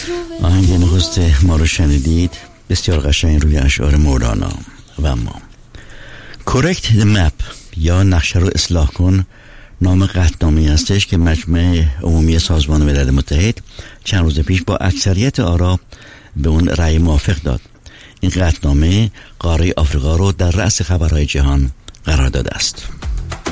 آهنگ نخست ما رو شنیدید، بسیار قشنگ روی اشعار مولانا. و ما Correct the Map یا نقشه رو اصلاح کن نام قطعنامه‌ای هستش که مجمع عمومی سازمان ملل متحد چند روز پیش با اکثریت آرا به اون رأی موافق داد. این قطعنامه قاره آفریقا رو در رأس خبرهای جهان قرار داده است.